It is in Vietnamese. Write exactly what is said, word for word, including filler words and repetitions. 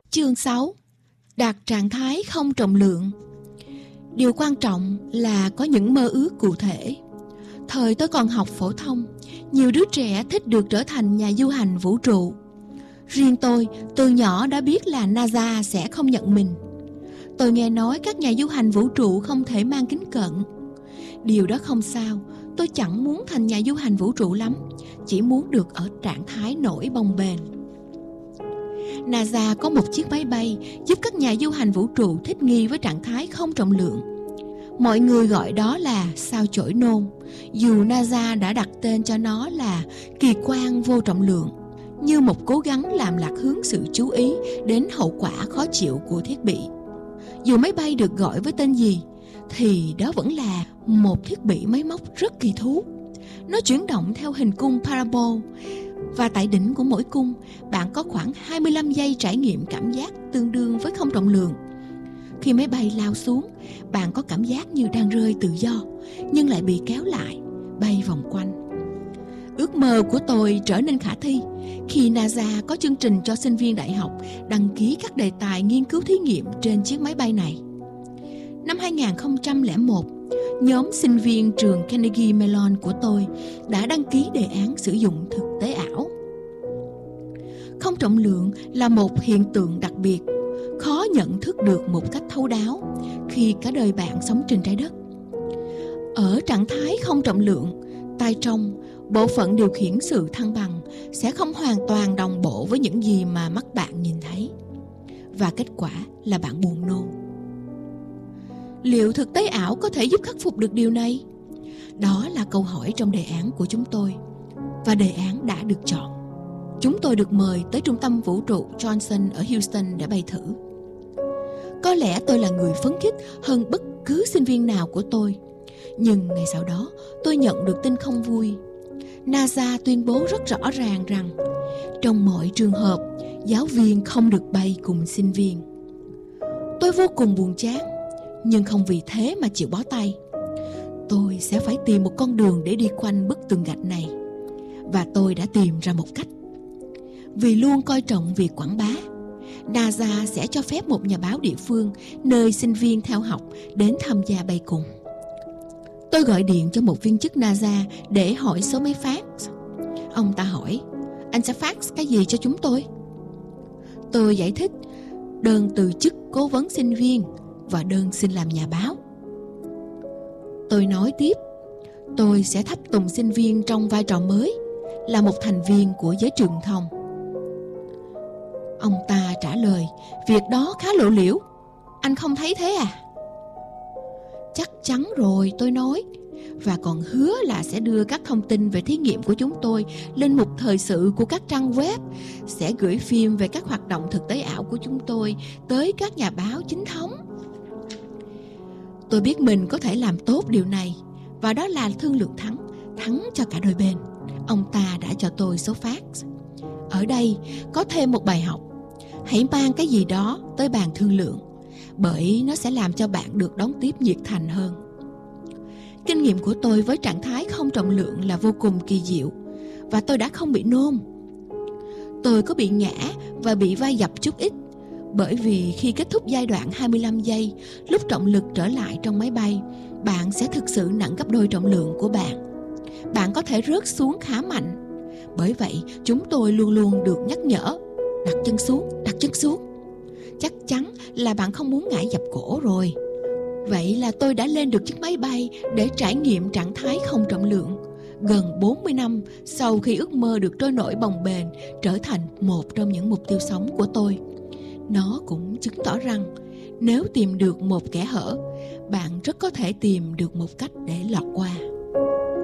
Chương sáu. Đạt trạng thái không trọng lượng. Điều quan trọng là có những mơ ước cụ thể. Thời tôi còn học phổ thông, nhiều đứa trẻ thích được trở thành nhà du hành vũ trụ. Riêng tôi, từ nhỏ đã biết là NASA sẽ không nhận mình. Tôi nghe nói các nhà du hành vũ trụ không thể mang kính cận. Điều đó không sao, tôi chẳng muốn thành nhà du hành vũ trụ lắm, chỉ muốn được ở trạng thái nổi bồng bềnh. NASA có một chiếc máy bay giúp các nhà du hành vũ trụ thích nghi với trạng thái không trọng lượng. Mọi người gọi đó là sao chổi nôn, dù NASA đã đặt tên cho nó là kỳ quan vô trọng lượng, như một cố gắng làm lạc hướng sự chú ý đến hậu quả khó chịu của thiết bị. Dù máy bay được gọi với tên gì, thì đó vẫn là một thiết bị máy móc rất kỳ thú. Nó chuyển động theo hình cung parabol, và tại đỉnh của mỗi cung, bạn có khoảng hai mươi lăm giây trải nghiệm cảm giác tương đương với không trọng lượng. Khi máy bay lao xuống, bạn có cảm giác như đang rơi tự do, nhưng lại bị kéo lại, bay vòng quanh. Ước mơ của tôi trở nên khả thi khi NASA có chương trình cho sinh viên đại học đăng ký các đề tài nghiên cứu thí nghiệm trên chiếc máy bay này. Năm hai không không một, nhóm sinh viên trường Carnegie Mellon của tôi đã đăng ký đề án sử dụng thực tế ảo. Không trọng lượng là một hiện tượng đặc biệt, khó nhận thức được một cách thấu đáo khi cả đời bạn sống trên trái đất. Ở trạng thái không trọng lượng, tay trong, bộ phận điều khiển sự thăng bằng sẽ không hoàn toàn đồng bộ với những gì mà mắt bạn nhìn thấy. Và kết quả là bạn buồn nôn. Liệu thực tế ảo có thể giúp khắc phục được điều này? Đó là câu hỏi trong đề án của chúng tôi. Và đề án đã được chọn. Chúng tôi được mời tới trung tâm vũ trụ Johnson ở Houston để bay thử. Có lẽ tôi là người phấn khích hơn bất cứ sinh viên nào của tôi. Nhưng ngày sau đó, tôi nhận được tin không vui. NASA tuyên bố rất rõ ràng rằng trong mọi trường hợp, giáo viên không được bay cùng sinh viên. Tôi vô cùng buồn chán, nhưng không vì thế mà chịu bó tay. Tôi sẽ phải tìm một con đường để đi quanh bức tường gạch này. Và tôi đã tìm ra một cách. Vì luôn coi trọng việc quảng bá, NASA sẽ cho phép một nhà báo địa phương nơi sinh viên theo học đến tham gia bay cùng. Tôi gọi điện cho một viên chức NASA để hỏi số máy fax. Ông ta hỏi, anh sẽ fax cái gì cho chúng tôi? Tôi giải thích, đơn từ chức cố vấn sinh viên và đơn xin làm nhà báo. Tôi nói tiếp, tôi sẽ thắp tùng sinh viên trong vai trò mới, là một thành viên của giới truyền thông. Ông ta trả lời, việc đó khá lộ liễu, anh không thấy thế à? Chắc chắn rồi, tôi nói, và còn hứa là sẽ đưa các thông tin về thí nghiệm của chúng tôi lên mục thời sự của các trang web, sẽ gửi phim về các hoạt động thực tế ảo của chúng tôi tới các nhà báo chính thống. Tôi biết mình có thể làm tốt điều này, và đó là thương lượng thắng, thắng cho cả đôi bên. Ông ta đã cho tôi số fax. Ở đây có thêm một bài học. Hãy mang cái gì đó tới bàn thương lượng, bởi nó sẽ làm cho bạn được đón tiếp nhiệt thành hơn. Kinh nghiệm của tôi với trạng thái không trọng lượng là vô cùng kỳ diệu, và tôi đã không bị nôn. Tôi có bị ngã và bị va dập chút ít, bởi vì khi kết thúc giai đoạn hai mươi lăm giây, lúc trọng lực trở lại trong máy bay, bạn sẽ thực sự nặng gấp đôi trọng lượng của bạn. Bạn có thể rớt xuống khá mạnh. Bởi vậy, chúng tôi luôn luôn được nhắc nhở, đặt chân xuống, đặt chân xuống. Chắc chắn là bạn không muốn ngã dập cổ rồi. Vậy là tôi đã lên được chiếc máy bay để trải nghiệm trạng thái không trọng lượng. Gần bốn mươi năm sau khi ước mơ được trôi nổi bồng bềnh trở thành một trong những mục tiêu sống của tôi. Nó cũng chứng tỏ rằng nếu tìm được một kẽ hở, bạn rất có thể tìm được một cách để lọt qua.